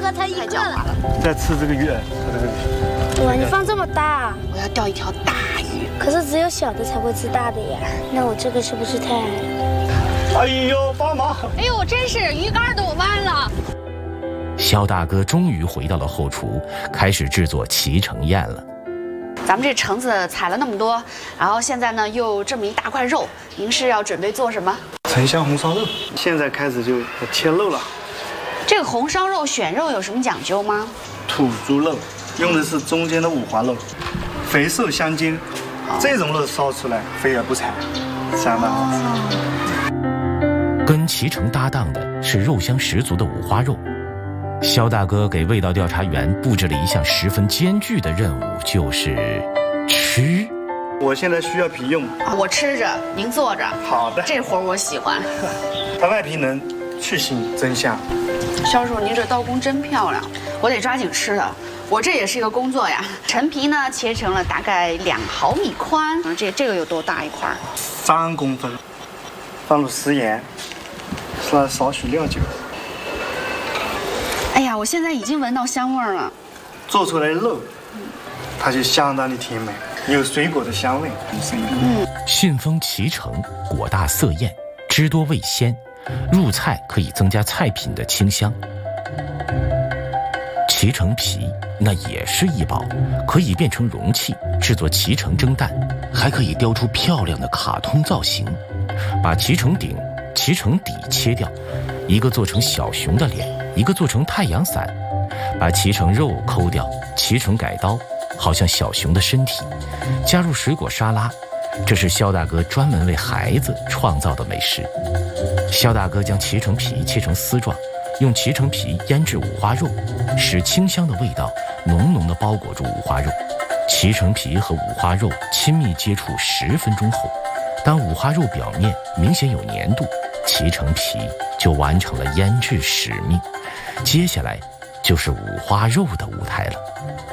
和他一个了。 在吃这个鱼，它这个。 哇，你放这么大！ 我要钓一条大鱼。 可是只有小的才会吃大的呀。那我这个是不是太…… 哎呦，帮忙！ 哎呦，真是鱼竿都弯了。 肖大哥终于回到了后厨，开始制作脐橙宴了。 咱们这橙子采了那么多，然后现在呢又这么一大块肉，您是要准备做什么？ 城乡红烧肉，现在开始就切肉了。 这个红烧肉选肉有什么讲究吗？ 土猪肉用的是中间的五花肉，肥瘦相间，这种肉烧出来肥而不柴，相当好吃。 跟脐橙搭档的是肉香十足的五花肉。肖大哥给味道调查员布置了一项十分艰巨的任务，就是吃。 我现在需要皮用， 我吃着，您做着。 好的， 这活我喜欢。 它外皮能去腥增香。 肖叔，您这刀工真漂亮，我得抓紧吃了。我这也是一个工作呀。陈皮呢，切成了大概2毫米宽。这个有多大一块 ？3公分。放入食盐，放少许料酒。 哎呀，我现在已经闻到香味了。 做出来的肉，它就相当的甜美，有水果的香味。 信封脐橙，果大色艳，汁多味鲜，入菜可以增加菜品的清香。脐橙皮那也是一宝，可以变成容器制作脐橙蒸蛋，还可以雕出漂亮的卡通造型。把脐橙顶、脐橙底切掉，一个做成小熊的脸，一个做成太阳伞。把脐橙肉抠掉，脐橙改刀，好像小熊的身体。加入水果沙拉，这是肖大哥专门为孩子创造的美食。肖大哥将脐橙皮切成丝状，用脐橙皮腌制五花肉，使清香的味道浓浓地包裹住五花肉。脐橙皮和五花肉亲密接触10分钟后，当五花肉表面明显有粘度，脐橙皮就完成了腌制使命。接下来就是五花肉的舞台了。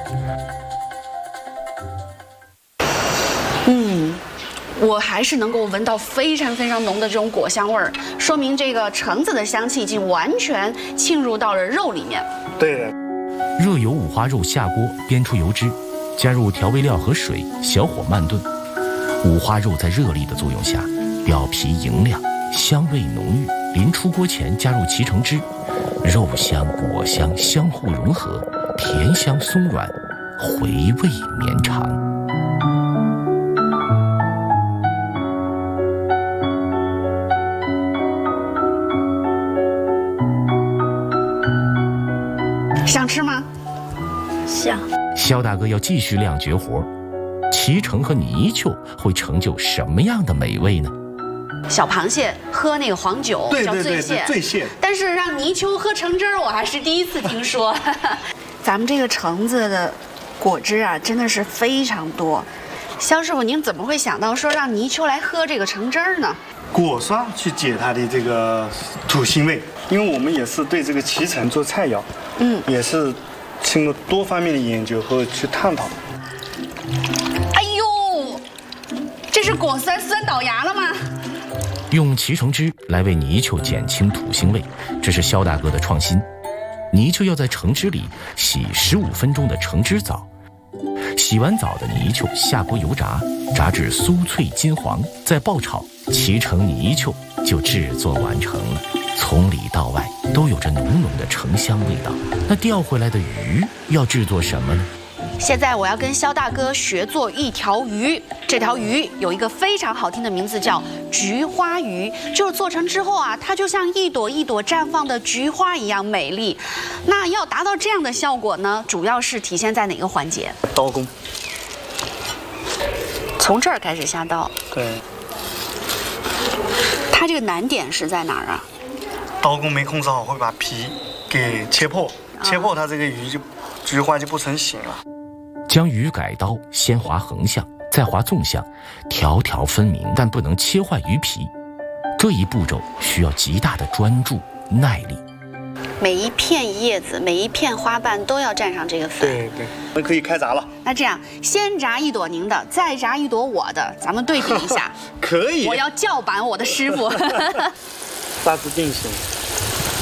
我还是能够闻到非常非常浓的这种果香味儿，说明这个橙子的香气已经完全沁入到了肉里面。 对的。 热油五花肉下锅煸出油脂，加入调味料和水，小火慢炖。五花肉在热力的作用下，表皮莹亮，香味浓郁。临出锅前加入脐橙汁，肉香果香相互融合，甜香松软，回味绵长。 想吃吗？ 想。 肖大哥要继续亮绝活，脐橙和泥鳅会成就什么样的美味呢？ 小螃蟹喝那个黄酒叫醉蟹， 醉蟹。 但是让泥鳅喝橙汁儿，我还是第一次听说。咱们这个橙子的果汁啊，真的是非常多。肖师傅，您怎么会想到说让泥鳅来喝这个橙汁儿呢？ 果酸去解它的这个土腥味，因为我们也是对这个脐橙做菜肴，也是经过多方面的研究和去探讨。 哎呦，这是果酸酸倒牙了吗？ 用脐橙汁来为泥鳅减轻土腥味，这是肖大哥的创新。泥鳅要在橙汁里洗15分钟的橙汁澡，洗完澡的泥鳅下锅油炸，炸至酥脆金黄，再爆炒，脐橙泥鳅就制作完成了。从里到外都有着浓浓的橙香味道。那钓回来的鱼要制作什么呢？ 现在我要跟肖大哥学做一条鱼，这条鱼有一个非常好听的名字，叫菊花鱼。就是做成之后啊，它就像一朵一朵绽放的菊花一样美丽。那要达到这样的效果呢，主要是体现在哪个环节？ 刀工。 从这儿开始下刀。 对。 它这个难点是在哪儿啊？ 刀工没控制好，会把皮给切破，切破它这个鱼就菊花就不成形了。 将鱼改刀，先划横向，再划纵向，条条分明，但不能切坏鱼皮。这一步骤需要极大的专注、耐力。 每一片叶子、每一片花瓣都要蘸上这个粉。 对对，那可以开炸了。 那这样，先炸一朵您的，再炸一朵我的，咱们对比一下。 可以。 我要叫板我的师傅。 大致定型。